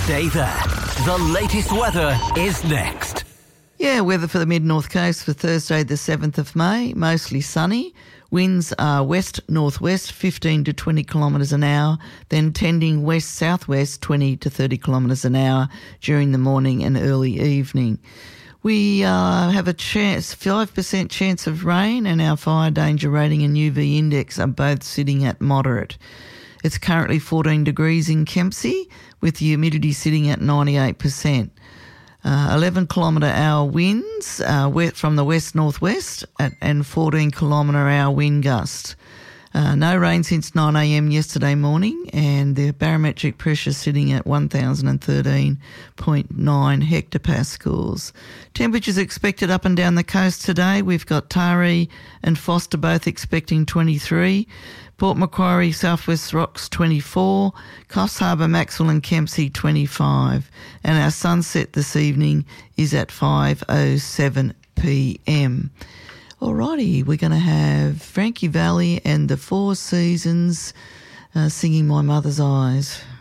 Stay there. The latest weather is next. Yeah, weather for the mid-north coast for Thursday the 7th of May, mostly sunny. Winds are west-northwest, 15 to 20 kilometres an hour, then tending west-southwest, 20 to 30 kilometres an hour during the morning and early evening. We have a 5% chance of rain, and our fire danger rating and UV index are both sitting at moderate. It's currently 14 degrees in Kempsey, with the humidity sitting at 98%. 11 kilometre hour winds from the west-northwest and 14 kilometre hour wind gust. No rain since 9 a.m. yesterday morning, and the barometric pressure sitting at 1,013.9 hectopascals. Temperatures expected up and down the coast today. We've got Taree and Foster both expecting 23. Port Macquarie, Southwest Rocks 24, Coffs Harbour, Maxwell and Kempsey 25, and our sunset this evening is at 5:07 p.m. Alrighty, we're going to have Frankie Valli and the Four Seasons singing My Mother's Eyes.